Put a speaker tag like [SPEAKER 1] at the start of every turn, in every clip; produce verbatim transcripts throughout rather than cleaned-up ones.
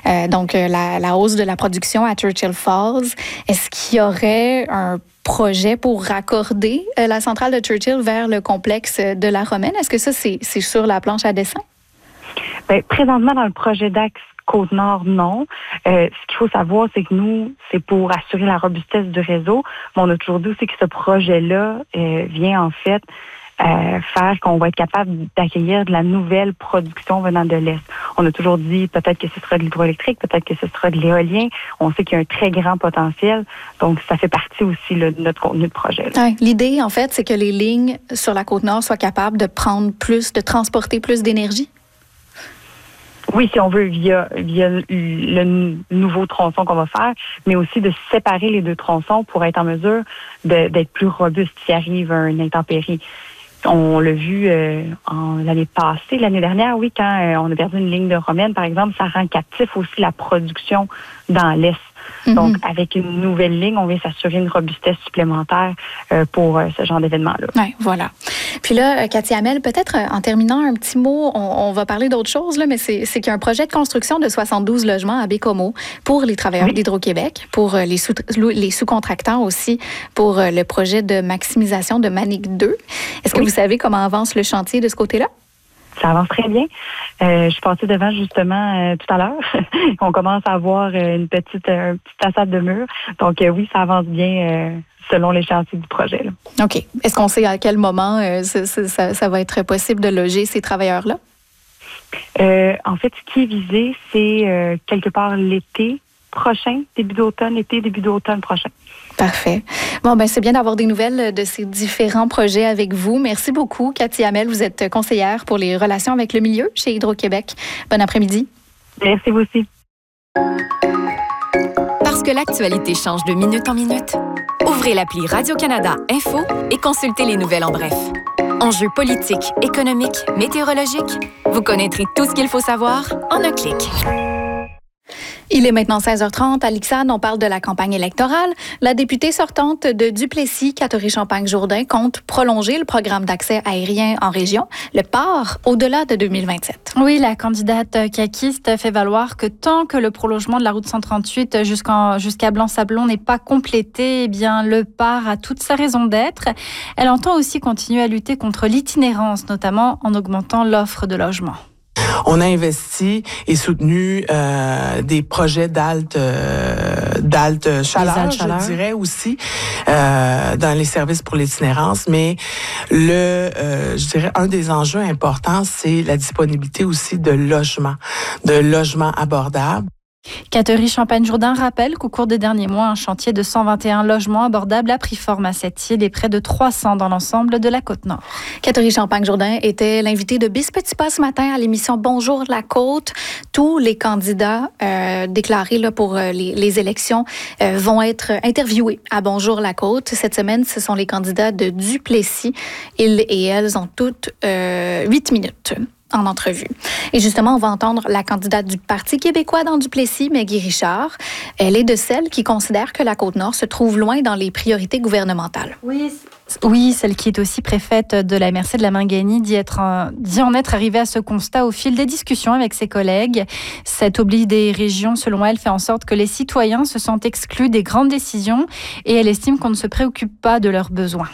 [SPEAKER 1] euh, donc euh, la, la hausse de la production à Churchill Falls. Est-ce qu'il y aurait un projet pour raccorder euh, la centrale de Churchill vers le complexe de la Romaine? Est-ce que ça, c'est, c'est sur la planche à dessin?
[SPEAKER 2] Bien, présentement, dans le projet d'axe Côte-Nord, non. Euh, ce qu'il faut savoir, c'est que nous, c'est pour assurer la robustesse du réseau. Mais on a toujours dit aussi que ce projet-là euh, vient en fait euh, faire qu'on va être capable d'accueillir de la nouvelle production venant de l'Est. On a toujours dit peut-être que ce sera de l'hydroélectrique, peut-être que ce sera de l'éolien. On sait qu'il y a un très grand potentiel. Donc, ça fait partie aussi là, de notre contenu de projet.
[SPEAKER 1] Ouais, l'idée, en fait, c'est que les lignes sur la Côte-Nord soient capables de prendre plus, de transporter plus d'énergie.
[SPEAKER 2] Oui, si on veut, via, via le nouveau tronçon qu'on va faire, mais aussi de séparer les deux tronçons pour être en mesure de, d'être plus robuste s'il arrive une intempérie. On l'a vu euh, en l'année passée, l'année dernière, oui, quand euh, on a perdu une ligne de Romaine, par exemple, ça rend captif aussi la production dans l'Est. Mm-hmm. Donc, avec une nouvelle ligne, on vient s'assurer une robustesse supplémentaire euh, pour euh, ce genre d'événement-là.
[SPEAKER 1] Oui, voilà. Puis là, Cathy Hamel, peut-être euh, en terminant un petit mot, on, on va parler d'autre chose, là, mais c'est, c'est qu'il y a un projet de construction de soixante-douze logements à Baie-Comeau pour les travailleurs oui. d'Hydro-Québec, pour euh, les, sous, les sous-contractants aussi, pour euh, le projet de maximisation de Manic deux. Est-ce que oui. vous savez comment avance le chantier de ce côté-là?
[SPEAKER 2] Ça avance très bien. Euh, je suis passée devant justement euh, tout à l'heure. On commence à avoir euh, une petite, euh, petite façade de mur. Donc euh, oui, ça avance bien euh, selon les chantiers du projet. Là.
[SPEAKER 1] OK. Est-ce qu'on sait à quel moment euh, ça, ça, ça va être possible de loger ces travailleurs-là?
[SPEAKER 2] Euh, en fait, ce qui est visé, c'est euh, quelque part l'été prochain, début d'automne, été, début d'automne prochain.
[SPEAKER 1] Parfait. Bon, ben c'est bien d'avoir des nouvelles de ces différents projets avec vous. Merci beaucoup, Cathy Hamel. Vous êtes conseillère pour les relations avec le milieu chez Hydro-Québec. Bon après-midi.
[SPEAKER 2] Merci, vous aussi.
[SPEAKER 3] Parce que l'actualité change de minute en minute, ouvrez l'appli Radio-Canada Info et consultez les nouvelles en bref. Enjeux politiques, économiques, météorologiques, vous connaîtrez tout ce qu'il faut savoir en un clic.
[SPEAKER 1] Il est maintenant seize heures trente. À l'I X A D, on parle de la campagne électorale. La députée sortante de Duplessis, Catherine Champagne-Jourdain, compte prolonger le programme d'accès aérien en région, le P A R, au-delà de deux mille vingt-sept.
[SPEAKER 4] Oui, la candidate caquiste fait valoir que tant que le prolongement de la route cent trente-huit jusqu'en, jusqu'à Blanc-Sablon n'est pas complété, eh bien, le P A R a toute sa raison d'être. Elle entend aussi continuer à lutter contre l'itinérance, notamment en augmentant l'offre de logements.
[SPEAKER 5] On a investi et soutenu euh, des projets d'halte, euh, d'halte chaleur, chaleur, je dirais aussi, euh, dans les services pour l'itinérance. Mais le, euh, je dirais, un des enjeux importants, c'est la disponibilité aussi de logements, de logements abordables.
[SPEAKER 4] Catherine Champagne-Jourdain rappelle qu'au cours des derniers mois, un chantier de cent vingt et un logements abordables a pris forme à cette île et près de trois cents dans l'ensemble de la Côte-Nord.
[SPEAKER 1] Catherine Champagne-Jourdain était l'invitée de Bis Petit Pas ce matin à l'émission Bonjour la Côte. Tous les candidats euh, déclarés là, pour euh, les, les élections euh, vont être interviewés à Bonjour la Côte. Cette semaine, ce sont les candidats de Duplessis. Ils et elles ont toutes euh, huit minutes en entrevue. Et justement, on va entendre la candidate du Parti québécois dans Duplessis, Maggie Richard. Elle est de celles qui considèrent que la Côte-Nord se trouve loin dans les priorités gouvernementales.
[SPEAKER 4] Oui, oui, celle qui est aussi préfète de la M R C de la Mingani dit, être un, dit en être arrivée à ce constat au fil des discussions avec ses collègues. Cet oubli des régions, selon elle, fait en sorte que les citoyens se sentent exclus des grandes décisions et elle estime qu'on ne se préoccupe pas de leurs besoins.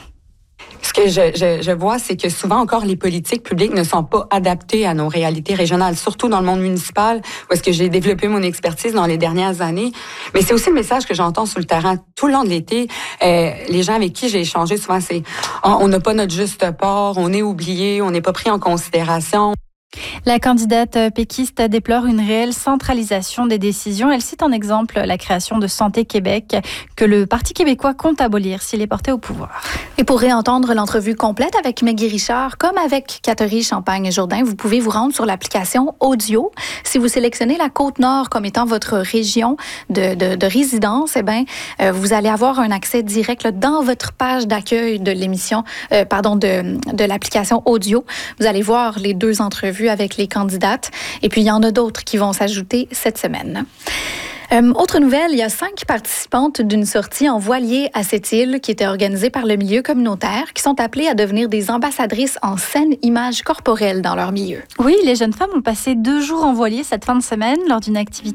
[SPEAKER 6] Ce que je, je, je vois, c'est que souvent encore, les politiques publiques ne sont pas adaptées à nos réalités régionales, surtout dans le monde municipal, où est-ce que j'ai développé mon expertise dans les dernières années. Mais c'est aussi le message que j'entends sur le terrain tout le long de l'été. Euh, les gens avec qui j'ai échangé, souvent, c'est oh, on n'a pas notre juste part, on est oublié, on n'est pas pris en considération.
[SPEAKER 4] La candidate péquiste déplore une réelle centralisation des décisions. Elle cite en exemple la création de Santé Québec que le Parti québécois compte abolir s'il est porté au pouvoir.
[SPEAKER 1] Et pour réentendre l'entrevue complète avec Maggie Richard, comme avec Catherine Champagne-Jourdain, vous pouvez vous rendre sur l'application Audio. Si vous sélectionnez la Côte-Nord comme étant votre région de, de, de résidence, eh bien, euh, vous allez avoir un accès direct là, dans votre page d'accueil de l'émission, euh, pardon, de, de l'application Audio. Vous allez voir les deux entrevues avec les candidates. Et puis, il y en a d'autres qui vont s'ajouter cette semaine. Euh, autre nouvelle, il y a cinq participantes d'une sortie en voilier à cette île qui était organisée par le milieu communautaire qui sont appelées à devenir des ambassadrices en saine image corporelle dans leur milieu.
[SPEAKER 4] Oui, les jeunes femmes ont passé deux jours en voilier cette fin de semaine lors d'une activité